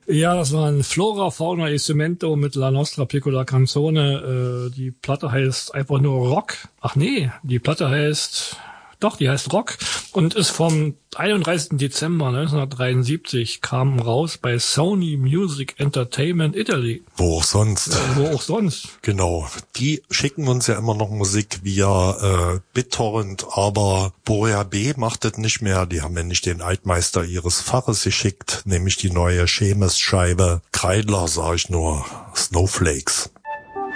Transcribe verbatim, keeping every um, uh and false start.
Ja, das waren Flora, Fauna e Cemento mit La Nostra Piccola Canzone. Äh, die Platte heißt einfach nur Rock. Ach nee, die Platte heißt... Doch, die heißt Rock und ist vom einunddreißigsten Dezember neunzehnhundertdreiundsiebzig, kam raus bei Sony Music Entertainment Italy. Wo auch sonst. Ja, wo auch sonst. Genau. Die schicken uns ja immer noch Musik via äh, BitTorrent, aber Borea B macht das nicht mehr. Die haben ja nicht den Altmeister ihres Faches geschickt, nämlich die neue Schemes-Scheibe. Kreidler, sag ich nur. Snowflakes.